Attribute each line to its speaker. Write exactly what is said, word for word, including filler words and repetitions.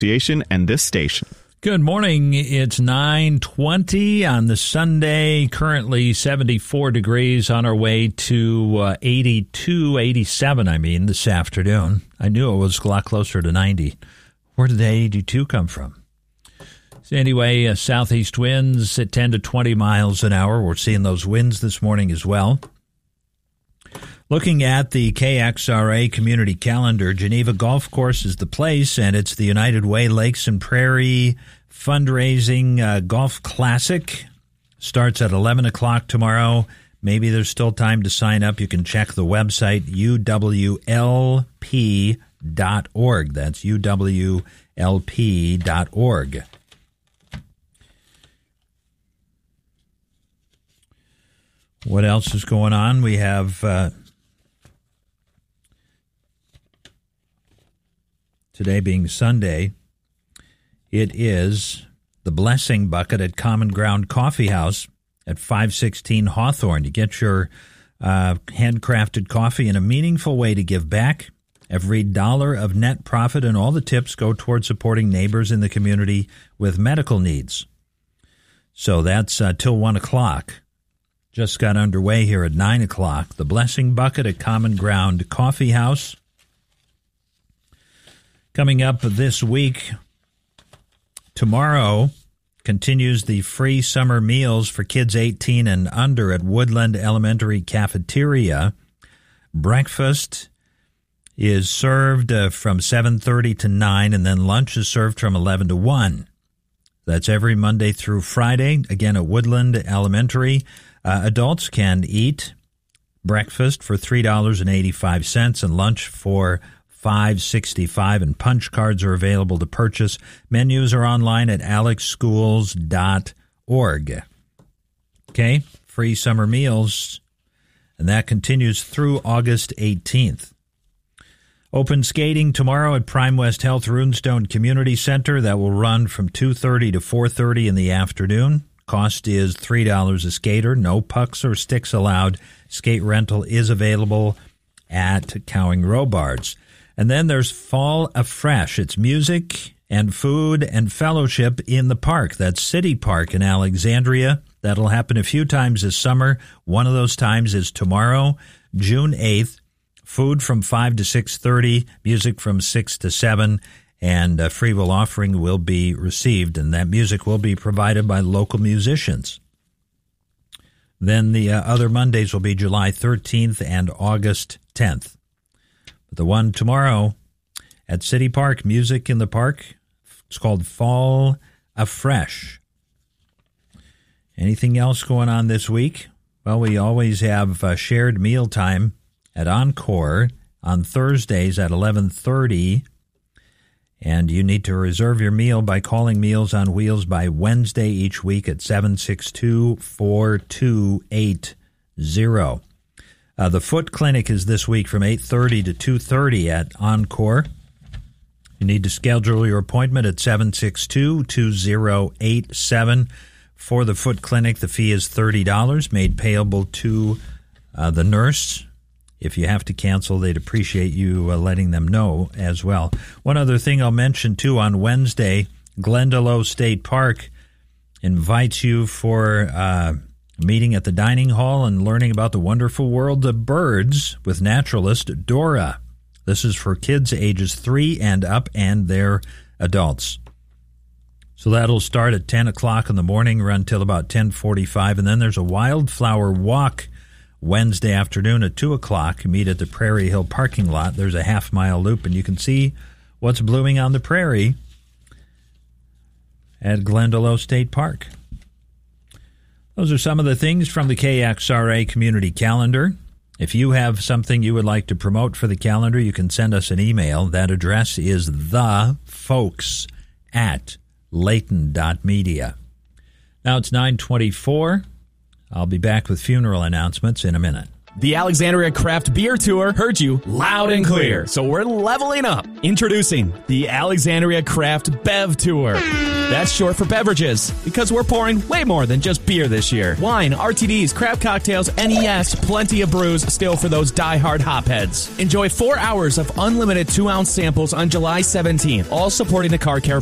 Speaker 1: and this station.
Speaker 2: Good morning. It's nine twenty on the Sunday, currently seventy-four degrees, on our way to uh, eighty-two, eighty-seven, I mean, this afternoon. I knew it was a lot closer to ninety. Where did the eighty-two come from? So anyway, uh, southeast winds at ten to twenty miles an hour. We're seeing those winds this morning as well. Looking at the K X R A community calendar, Geneva Golf Course is the place, and it's the United Way Lakes and Prairie Fundraising uh, Golf Classic. Starts at eleven o'clock tomorrow. Maybe there's still time to sign up. You can check the website, U W L P dot org. That's U W L P dot org. What else is going on? We have... Uh, Today being Sunday, it is the Blessing Bucket at Common Ground Coffee House at five sixteen Hawthorne. You get your uh, handcrafted coffee in a meaningful way to give back. Every dollar of net profit and all the tips go toward supporting neighbors in the community with medical needs. So that's uh, till one o'clock. Just got underway here at nine o'clock. The Blessing Bucket at Common Ground Coffee House. Coming up this week, tomorrow continues the free summer meals for kids eighteen and under at Woodland Elementary Cafeteria. Breakfast is served uh, from seven thirty to nine, and then lunch is served from eleven to one. That's every Monday through Friday, again at Woodland Elementary. Uh, adults can eat breakfast for three dollars and eighty-five cents and lunch for five dollars and sixty-five cents, and punch cards are available to purchase. Menus are online at alex schools dot org. Okay, free summer meals, and that continues through August eighteenth. Open skating tomorrow at Prime West Health Runestone Community Center. That will run from two thirty to four thirty in the afternoon. Cost is three dollars a skater. No pucks or sticks allowed. Skate rental is available at Cowing Robards. And then there's Fall Afresh. It's music and food and fellowship in the park. That's City Park in Alexandria. That'll happen a few times this summer. One of those times is tomorrow, June eighth. Food from five to six thirty, music from six to seven, and a free will offering will be received, and that music will be provided by local musicians. Then the uh, other Mondays will be July thirteenth and August tenth. The one tomorrow at City Park, music in the park. It's called Fall Afresh. Anything else going on this week? Well, we always have uh, shared meal time at Encore on Thursdays at eleven thirty. And you need to reserve your meal by calling Meals on Wheels by Wednesday each week at seven six two, four two eight zero. Uh, the Foot Clinic is this week from eight thirty to two thirty at Encore. You need to schedule your appointment at seven six two, two zero eight seven. For the Foot Clinic, the fee is thirty dollars, made payable to uh, the nurse. If you have to cancel, they'd appreciate you uh, letting them know as well. One other thing I'll mention, too, on Wednesday, Glendalough State Park invites you for... Uh, meeting at the dining hall and learning about the wonderful world of birds with naturalist Dora. This is for kids ages three and up and their adults. So that'll start at ten o'clock in the morning, run till about ten forty-five, and then there's a wildflower walk Wednesday afternoon at two o'clock. Meet at the Prairie Hill parking lot. There's a half-mile loop, and you can see what's blooming on the prairie at Glendalough State Park. Those are some of the things from the K X R A community calendar. If you have something you would like to promote for the calendar, you can send us an email. That address is thefolks at layton dot media. Now it's nine twenty-four. I'll be back with funeral announcements in a minute.
Speaker 1: The Alexandria Craft Beer Tour heard you loud and clear, so we're leveling up. Introducing the Alexandria Craft Bev Tour. That's short for beverages, because we're pouring way more than just beer this year. Wine, R T Ds, craft cocktails, and yes, plenty of brews still for those die-hard hopheads. Enjoy four hours of unlimited two-ounce samples on July seventeenth, all supporting the Car Care